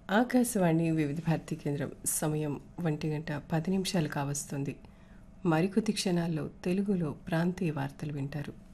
ఆకాశవాణి వివిధ భారతి కేంద్రం సమయం 1:10 కావస్తుంది. మరికొద్ది క్షణాల్లో తెలుగులో ప్రాంతీయ వార్తలు వింటారు.